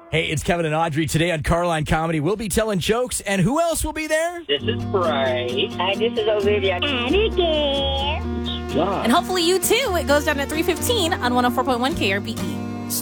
Hey, it's Kevin and Audrey today on Carline Comedy. We'll be telling jokes, and who else will be there? This is Bryce. Hi, this is Olivia. And again. John. And hopefully you too. It goes down at 3:15 on 104.1 KRBE.